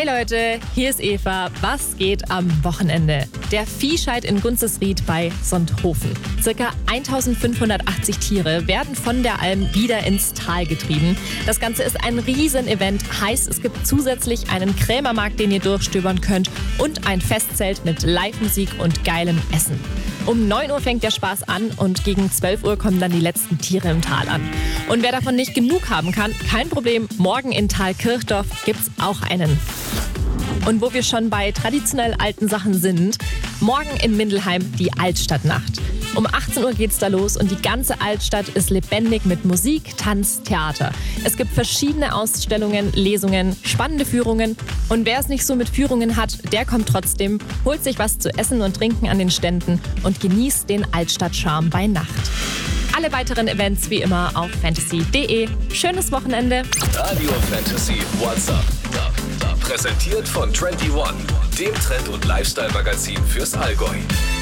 Hey Leute, hier ist Eva. Was geht am Wochenende? Der Viehscheid in Gunzesried bei Sonthofen. Circa 1580 Tiere werden von der Alm wieder ins Tal getrieben. Das Ganze ist ein Riesen-Event, heißt es gibt zusätzlich einen Krämermarkt, den ihr durchstöbern könnt und ein Festzelt mit Live-Musik und geilem Essen. Um 9 Uhr fängt der Spaß an und gegen 12 Uhr kommen dann die letzten Tiere im Tal an. Und wer davon nicht genug haben kann, kein Problem, morgen in Thalkirchdorf gibt's auch einen. Und wo wir schon bei traditionell alten Sachen sind, morgen in Mindelheim die Altstadtnacht. Um 18 Uhr geht's da los und die ganze Altstadt ist lebendig mit Musik, Tanz, Theater. Es gibt verschiedene Ausstellungen, Lesungen, spannende Führungen. Und wer es nicht so mit Führungen hat, der kommt trotzdem, holt sich was zu essen und trinken an den Ständen und genießt den Altstadtcharme bei Nacht. Alle weiteren Events wie immer auf fantasy.de. Schönes Wochenende. Radio Fantasy WhatsApp. Präsentiert von 21, dem Trend- und Lifestyle-Magazin fürs Allgäu.